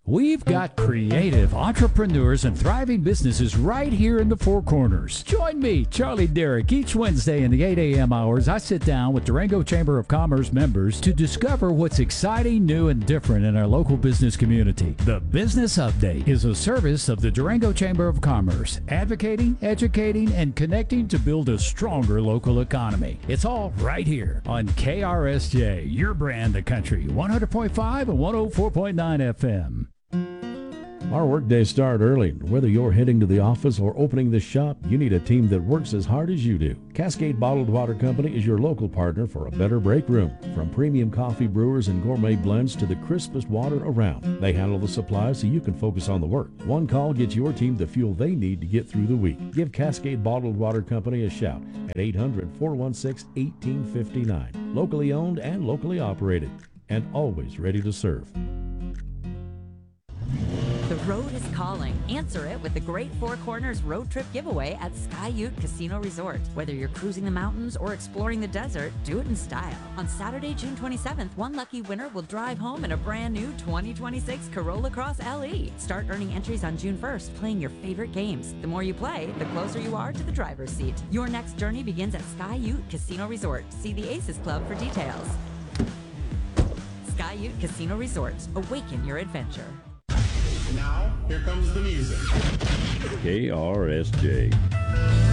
We've got creative entrepreneurs and thriving businesses right here in the Four Corners. Join me, Charlie Derrick, each Wednesday in the 8 a.m. hours. I sit down with Durango Chamber of Commerce members to discover what's exciting, new, and different in our local business community. The Business Update is a service of the Durango Chamber of Commerce, advocating, educating, and connecting to build a stronger local economy. It's all right here on KRSJ, your brand of country, 100.5 and 104.9 FM. Our workdays start early. Whether you're heading to the office or opening the shop, you need a team that works as hard as you do. Cascade Bottled Water Company is your local partner for a better break room. From premium coffee brewers and gourmet blends to the crispest water around, they handle the supplies so you can focus on the work. One call gets your team the fuel they need to get through the week. Give Cascade Bottled Water Company a shout at 800-416-1859. Locally owned and locally operated, and always ready to serve. The road is calling. Answer it with the Great Four Corners Road Trip Giveaway at Sky Ute Casino Resort. Whether you're cruising the mountains or exploring the desert, do it in style. On Saturday, June 27th, one lucky winner will drive home in a brand new 2026 Corolla Cross LE. Start earning entries on June 1st, playing your favorite games. The more you play, the closer you are to the driver's seat. Your next journey begins at Sky Ute Casino Resort. See the Aces Club for details. Sky Ute Casino Resort. Awaken your adventure. Now, here comes the music. KRSJ.